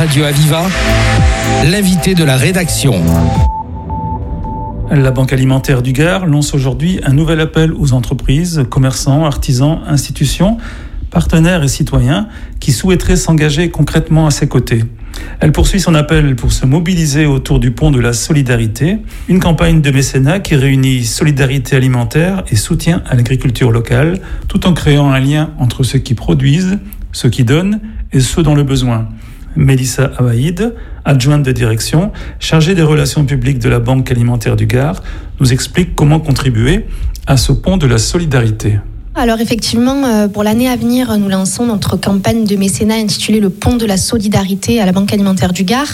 Radio Aviva, l'invité de la rédaction. La Banque alimentaire du Gard lance aujourd'hui un nouvel appel aux entreprises, commerçants, artisans, institutions, partenaires et citoyens qui souhaiteraient s'engager concrètement à ses côtés. Elle poursuit son appel pour se mobiliser autour du pont de la solidarité, une campagne de mécénat qui réunit solidarité alimentaire et soutien à l'agriculture locale, tout en créant un lien entre ceux qui produisent, ceux qui donnent et ceux dans le besoin. Mélissa Abaïd, adjointe de direction, chargée des relations publiques de la Banque alimentaire du Gard, nous explique comment contribuer à ce pont de la solidarité. Alors effectivement, pour l'année à venir, nous lançons notre campagne de mécénat intitulée Le Pont de la Solidarité à la Banque alimentaire du Gard.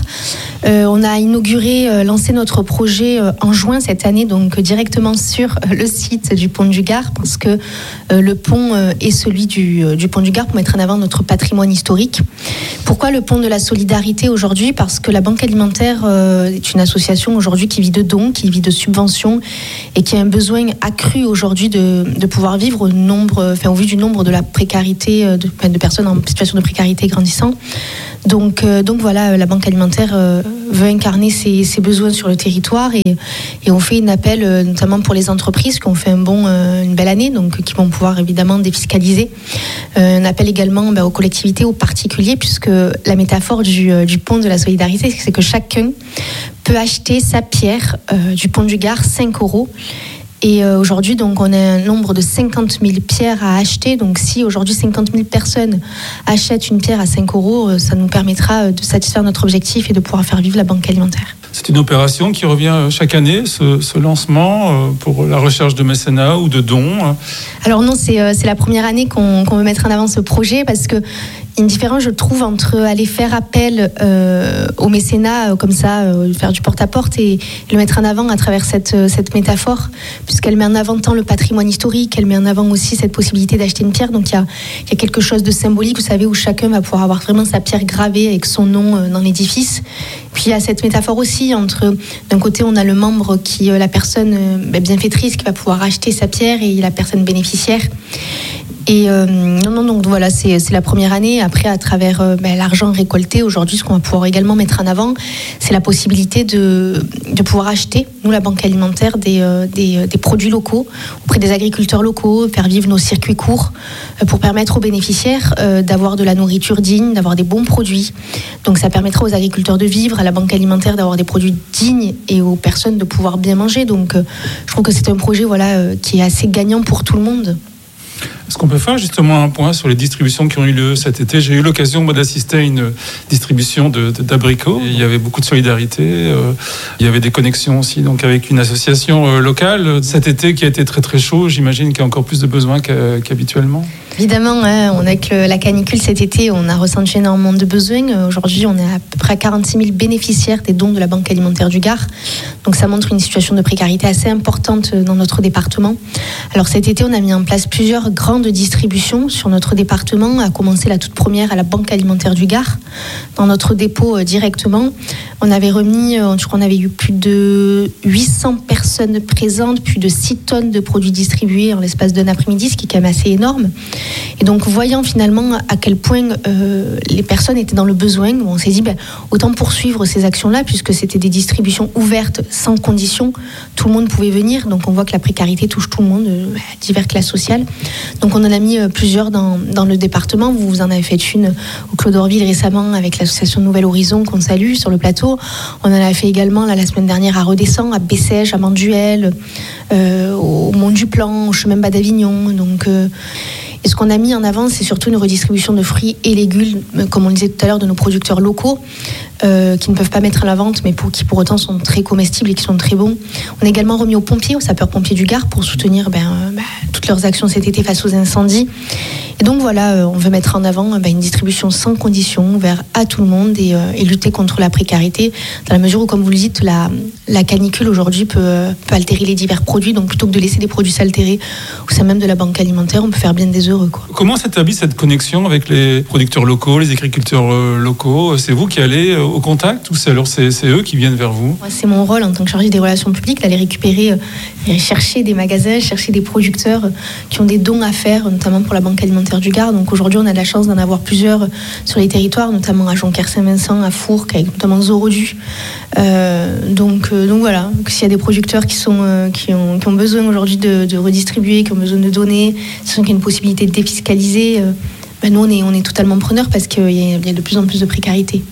On a lancé notre projet en juin cette année, donc directement sur le site du Pont du Gard, parce que le pont est celui du Pont du Gard pour mettre en avant notre patrimoine historique. Pourquoi le Pont de la Solidarité aujourd'hui ? Parce que la Banque alimentaire est une association aujourd'hui qui vit de dons, qui vit de subventions et qui a un besoin accru aujourd'hui de pouvoir vivre au vu du nombre de la précarité, de personnes en situation de précarité grandissant. Donc voilà, la Banque alimentaire veut incarner ses besoins sur le territoire et on fait un appel notamment pour les entreprises qui ont fait une belle année, donc qui vont pouvoir évidemment défiscaliser. Un appel également aux collectivités, aux particuliers, puisque la métaphore du pont de la solidarité, c'est que chacun peut acheter sa pierre du Pont du Gard 5 €. Et aujourd'hui, donc, on a un nombre de 50 000 pierres à acheter. Donc, si aujourd'hui 50 000 personnes achètent une pierre à 5 €, ça nous permettra de satisfaire notre objectif et de pouvoir faire vivre la banque alimentaire. C'est une opération qui revient chaque année, ce lancement, pour la recherche de mécénat ou de dons. Alors non, c'est la première année qu'on veut mettre en avant ce projet, parce que une différence, je trouve, entre aller faire appel au mécénat, comme ça, faire du porte-à-porte et le mettre en avant à travers cette métaphore, puisqu'elle met en avant tant le patrimoine historique, elle met en avant aussi cette possibilité d'acheter une pierre. Donc il y a quelque chose de symbolique, vous savez, où chacun va pouvoir avoir vraiment sa pierre gravée avec son nom dans l'édifice. Puis il y a cette métaphore aussi entre, d'un côté, on a le membre qui la personne bienfaitrice qui va pouvoir acheter sa pierre et la personne bénéficiaire. Et donc voilà, c'est la première année. Après, à travers l'argent récolté aujourd'hui, ce qu'on va pouvoir également mettre en avant, c'est la possibilité de pouvoir acheter, nous la banque alimentaire, des produits locaux auprès des agriculteurs locaux, faire vivre nos circuits courts pour permettre aux bénéficiaires d'avoir de la nourriture digne, d'avoir des bons produits. Donc ça permettra aux agriculteurs de vivre, à la banque alimentaire d'avoir des produits dignes et aux personnes de pouvoir bien manger. Donc je trouve que c'est un projet qui est assez gagnant pour tout le monde. Est-ce qu'on peut faire justement un point sur les distributions qui ont eu lieu cet été ? J'ai eu l'occasion d'assister à une distribution d'abricots. Il y avait beaucoup de solidarité. Il y avait des connexions aussi donc avec une association locale. Cet été qui a été très très chaud, j'imagine qu'il y a encore plus de besoins qu'habituellement. Évidemment, avec la canicule cet été, on a ressenti énormément de besoins. Aujourd'hui, on est à peu près à 46 000 bénéficiaires des dons de la Banque alimentaire du Gard. Donc ça montre une situation de précarité assez importante dans notre département. Alors cet été, on a mis en place plusieurs grandes distributions sur notre département, à commencer la toute première à la Banque alimentaire du Gard. Dans notre dépôt directement, on avait remis, je crois qu'on avait eu plus de 800 personnes présentes, plus de 6 tonnes de produits distribués en l'espace d'un après-midi, ce qui est quand même assez énorme. Et donc, voyant finalement à quel point les personnes étaient dans le besoin, on s'est dit autant poursuivre ces actions-là, puisque c'était des distributions ouvertes, sans condition. Tout le monde pouvait venir. Donc, on voit que la précarité touche tout le monde, divers classes sociales. Donc, on en a mis plusieurs dans le département. Vous en avez fait une au Clos d'Orville récemment avec l'association Nouvel Horizon qu'on salue sur le plateau. On en a fait également la semaine dernière à Redescends, à Bessèges, à Manduel, au Mont du Plan, au chemin Bas d'Avignon. Donc, et ce qu'on a mis en avant, c'est surtout une redistribution de fruits et légumes, comme on le disait tout à l'heure, de nos producteurs locaux, qui ne peuvent pas mettre à la vente, mais qui pour autant sont très comestibles et qui sont très bons. On a également remis aux pompiers, aux sapeurs-pompiers du Gard, pour soutenir toutes leurs actions cet été face aux incendies. Et donc voilà, on veut mettre en avant une distribution sans condition, ouverte à tout le monde et lutter contre la précarité, dans la mesure où, comme vous le dites, la canicule aujourd'hui peut altérer les divers produits. Donc plutôt que de laisser des produits s'altérer au sein même de la banque alimentaire, on peut faire bien des heureux. Comment s'établit cette connexion avec les producteurs locaux, les agriculteurs locaux ? C'est vous qui allez au contact ou c'est eux qui viennent vers vous ? C'est mon rôle en tant que chargée des relations publiques d'aller récupérer chercher des magasins, chercher des producteurs qui ont des dons à faire, notamment pour la Banque alimentaire du Gard. Donc aujourd'hui, on a la chance d'en avoir plusieurs sur les territoires, notamment à Jonquière-Saint-Vincent, à Fourques, avec notamment Zorodu. Donc voilà, s'il y a des producteurs qui ont besoin aujourd'hui de redistribuer, qui ont besoin de donner, sachant qu'il y a une possibilité de défiscaliser, nous on est totalement preneurs parce qu'il y a de plus en plus de précarité.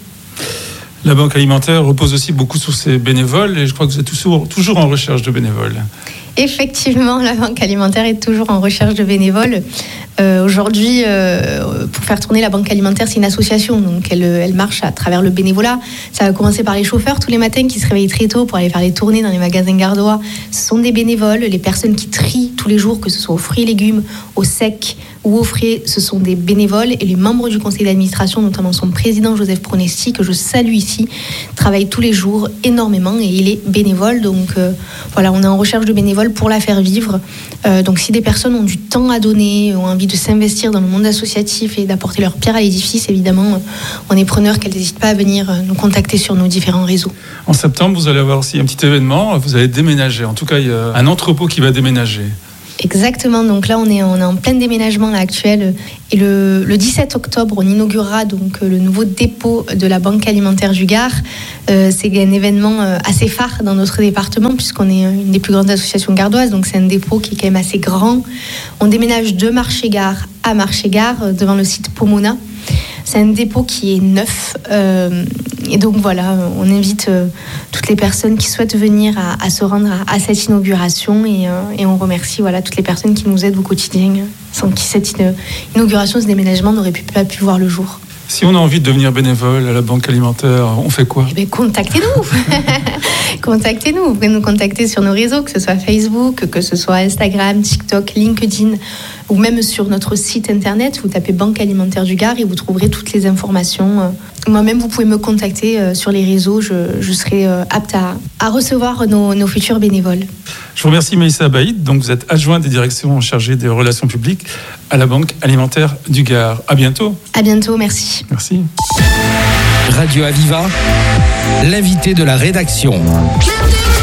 La Banque alimentaire repose aussi beaucoup sur ses bénévoles et je crois que vous êtes toujours en recherche de bénévoles. Effectivement, la Banque alimentaire est toujours en recherche de bénévoles. Aujourd'hui, pour faire tourner la Banque alimentaire, c'est une association, donc elle marche à travers le bénévolat. Ça va commencer par les chauffeurs tous les matins qui se réveillent très tôt pour aller faire les tournées dans les magasins gardois. Ce sont des bénévoles, les personnes qui trient tous les jours, que ce soit aux fruits et légumes, au sec ou au frais, ce sont des bénévoles. Et les membres du conseil d'administration, notamment son président Joseph Pronesti, que je salue ici, travaille tous les jours énormément et il est bénévole. Donc voilà, on est en recherche de bénévoles pour la faire vivre. Donc si des personnes ont du temps à donner, ont envie de s'investir dans le monde associatif et d'apporter leur pierre à l'édifice, évidemment, on est preneurs, qu'elles n'hésitent pas à venir nous contacter sur nos différents réseaux. En septembre, vous allez avoir aussi un petit événement, vous allez déménager. En tout cas, il y a un entrepôt qui va déménager. Exactement, donc là on est en plein déménagement là, actuel et le 17 octobre on inaugurera donc le nouveau dépôt de la Banque alimentaire du Gard. C'est un événement assez phare dans notre département puisqu'on est une des plus grandes associations gardoises, donc c'est un dépôt qui est quand même assez grand. On déménage de Marché-Gare à Marché-Gare devant le site Pomona. C'est un dépôt qui est neuf et donc voilà, on invite toutes les personnes qui souhaitent venir à se rendre à cette inauguration et on remercie toutes les personnes qui nous aident au quotidien, sans qui cette inauguration, ce déménagement n'aurait pas pu voir le jour. Si on a envie de devenir bénévole à la Banque alimentaire, on fait quoi ? Contactez-nous. Contactez-nous. Vous pouvez nous contacter sur nos réseaux, que ce soit Facebook, que ce soit Instagram, TikTok, LinkedIn, ou même sur notre site internet. Vous tapez Banque alimentaire du Gard et vous trouverez toutes les informations. Moi-même, vous pouvez me contacter sur les réseaux. Je serai apte à recevoir nos futurs bénévoles. Je vous remercie Mélissa Baïd. Donc vous êtes adjointe des directions chargées des relations publiques à la Banque alimentaire du Gard. À bientôt. À bientôt, merci. Merci. Radio Aviva, l'invité de la rédaction.